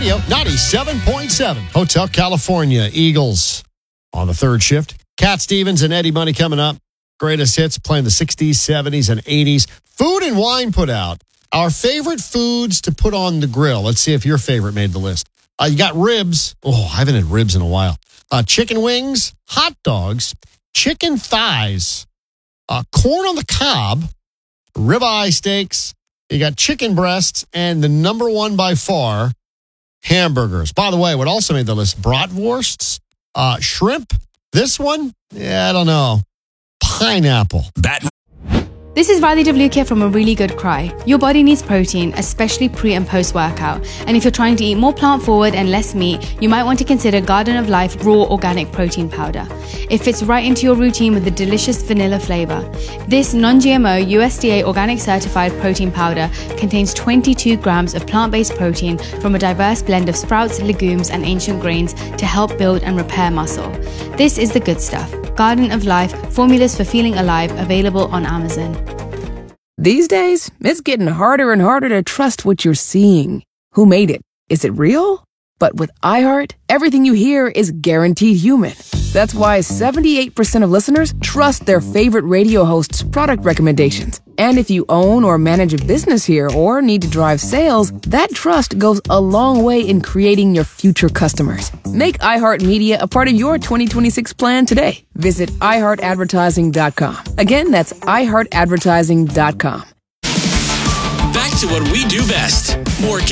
Radio, 97.7. Hotel California, Eagles on the third shift. Cat Stevens and Eddie Money coming up. Greatest hits playing the 60s, 70s, and 80s. Food and Wine put out our favorite foods to put on the grill. Let's see if your favorite made the list. You got ribs. Oh, I haven't had ribs in a while. Chicken wings, hot dogs, chicken thighs, corn on the cob, ribeye steaks. You got chicken breasts, and the number one by far, hamburgers. By the way, what also made the list, bratwursts, shrimp. This one, I don't know. Pineapple. This is Riley Devlukia from A Really Good Cry. Your body needs protein, especially pre and post workout. And if you're trying to eat more plant forward and less meat, you might want to consider Garden of Life Raw Organic Protein Powder. It fits right into your routine with the delicious vanilla flavor. This non-GMO USDA organic certified protein powder contains 22 grams of plant-based protein from a diverse blend of sprouts, legumes, and ancient grains to help build and repair muscle. This is the good stuff. Garden of Life, formulas for feeling alive, available on Amazon. These days, it's getting harder and harder to trust what you're seeing. Who made it? Is it real? But with iHeart, everything you hear is guaranteed human. That's why 78% of listeners trust their favorite radio host's product recommendations. And if you own or manage a business here or need to drive sales, that trust goes a long way in creating your future customers. Make iHeartMedia a part of your 2026 plan today. Visit iHeartAdvertising.com. Again, that's iHeartAdvertising.com. Back to what we do best. More